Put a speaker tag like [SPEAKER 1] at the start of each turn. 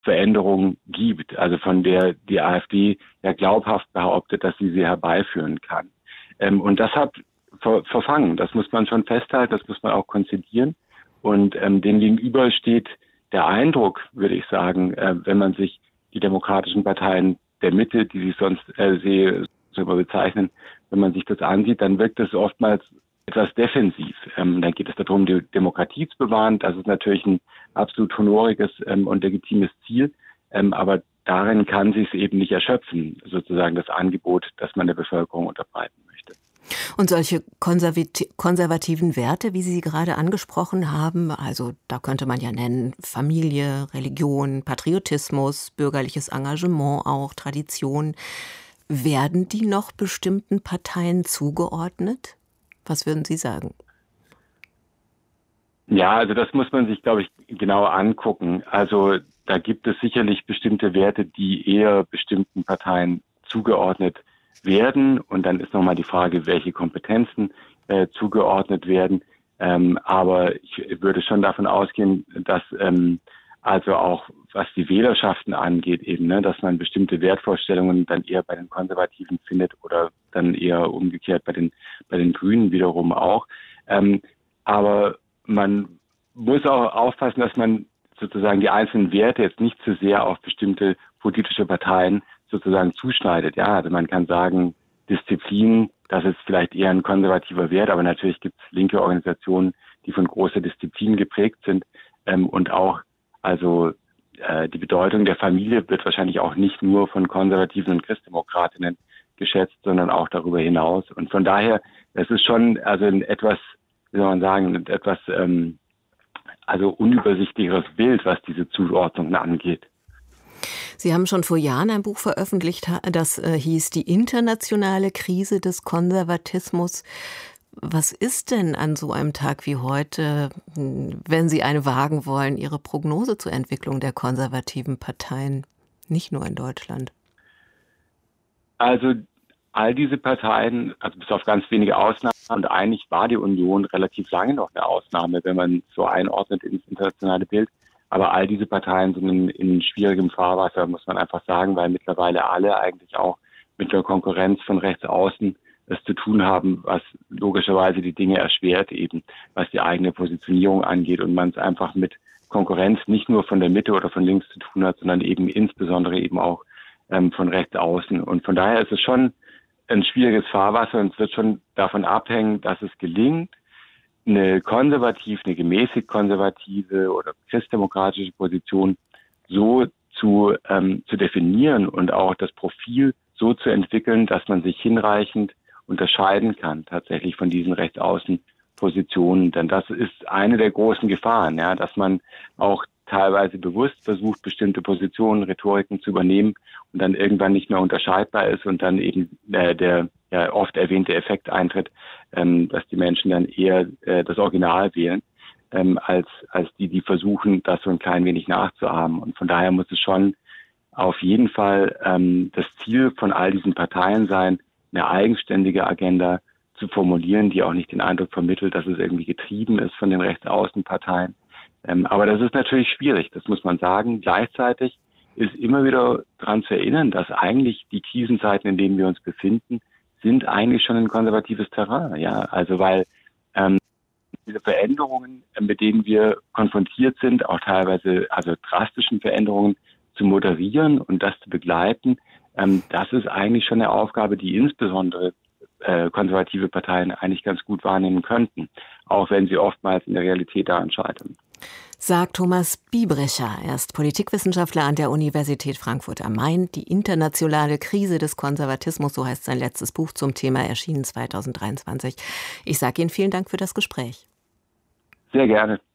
[SPEAKER 1] Veränderung gibt, also von der die AfD ja glaubhaft behauptet, dass sie herbeiführen kann. Und das hat verfangen, das muss man schon festhalten, das muss man auch konzidieren. Und dem gegenüber steht der Eindruck, würde ich sagen, wenn man sich die demokratischen Parteien der Mitte, die sich sonst so bezeichnen, wenn man sich das ansieht, dann wirkt es oftmals etwas defensiv. Dann geht es darum, die Demokratie zu bewahren. Das ist natürlich ein absolut honoriges und legitimes Ziel. Aber darin kann sich es eben nicht erschöpfen, sozusagen das Angebot, das man der Bevölkerung unterbreiten möchte.
[SPEAKER 2] Und solche konservativen Werte, wie Sie sie gerade angesprochen haben, also da könnte man ja nennen Familie, Religion, Patriotismus, bürgerliches Engagement auch, Tradition, werden die noch bestimmten Parteien zugeordnet? Was würden Sie sagen?
[SPEAKER 1] Ja, also das muss man sich, glaube ich, genau angucken. Also da gibt es sicherlich bestimmte Werte, die eher bestimmten Parteien zugeordnet werden. Und dann ist nochmal die Frage, welche Kompetenzen zugeordnet werden. Aber ich würde schon davon ausgehen, dass also auch was die Wählerschaften angeht, eben, ne, dass man bestimmte Wertvorstellungen dann eher bei den Konservativen findet oder dann eher umgekehrt bei den Grünen wiederum auch. Aber man muss auch aufpassen, dass man sozusagen die einzelnen Werte jetzt nicht zu sehr auf bestimmte politische Parteien sozusagen zuschneidet. Ja, also man kann sagen, Disziplin, das ist vielleicht eher ein konservativer Wert, aber natürlich gibt es linke Organisationen, die von großer Disziplin geprägt sind und auch also die Bedeutung der Familie wird wahrscheinlich auch nicht nur von Konservativen und Christdemokratinnen geschätzt, sondern auch darüber hinaus. Und von daher, es ist schon also ein etwas, wie soll man sagen, ein etwas also unübersichtlicheres Bild, was diese Zuordnungen angeht.
[SPEAKER 2] Sie haben schon vor Jahren ein Buch veröffentlicht, das hieß Die internationale Krise des Konservatismus. Was ist denn an so einem Tag wie heute, wenn Sie eine wagen wollen, Ihre Prognose zur Entwicklung der konservativen Parteien, nicht nur in Deutschland?
[SPEAKER 1] Also all diese Parteien, also bis auf ganz wenige Ausnahmen, und eigentlich war die Union relativ lange noch eine Ausnahme, wenn man so einordnet ins internationale Bild. Aber all diese Parteien sind in schwierigem Fahrwasser, muss man einfach sagen, weil mittlerweile alle eigentlich auch mit der Konkurrenz von rechts außen es zu tun haben, was logischerweise die Dinge erschwert, eben was die eigene Positionierung angeht und man es einfach mit Konkurrenz nicht nur von der Mitte oder von links zu tun hat, sondern eben insbesondere eben auch von rechts außen. Und von daher ist es schon ein schwieriges Fahrwasser und es wird schon davon abhängen, dass es gelingt, eine gemäßigt konservative oder christdemokratische Position so zu definieren und auch das Profil so zu entwickeln, dass man sich hinreichend unterscheiden kann tatsächlich von diesen Rechtsaußenpositionen. Denn das ist eine der großen Gefahren, ja, dass man auch teilweise bewusst versucht, bestimmte Positionen, Rhetoriken zu übernehmen und dann irgendwann nicht mehr unterscheidbar ist und dann eben der ja oft erwähnte Effekt eintritt, dass die Menschen dann eher das Original wählen, als die versuchen, das so ein klein wenig nachzuahmen. Und von daher muss es schon auf jeden Fall das Ziel von all diesen Parteien sein, eine eigenständige Agenda zu formulieren, die auch nicht den Eindruck vermittelt, dass es irgendwie getrieben ist von den Rechtsaußenparteien. Aber das ist natürlich schwierig, das muss man sagen. Gleichzeitig ist immer wieder daran zu erinnern, dass eigentlich die Krisenzeiten, in denen wir uns befinden, sind eigentlich schon ein konservatives Terrain. Ja, also weil diese Veränderungen, mit denen wir konfrontiert sind, auch teilweise also drastischen Veränderungen zu moderieren und das zu begleiten, das ist eigentlich schon eine Aufgabe, die insbesondere konservative Parteien eigentlich ganz gut wahrnehmen könnten, auch wenn sie oftmals in der Realität daran scheitern.
[SPEAKER 2] Sagt Thomas Biebrecher. Er ist Politikwissenschaftler an der Universität Frankfurt am Main. Die internationale Krise des Konservatismus, so heißt sein letztes Buch zum Thema, erschienen 2023. Ich sage Ihnen vielen Dank für das Gespräch.
[SPEAKER 1] Sehr gerne.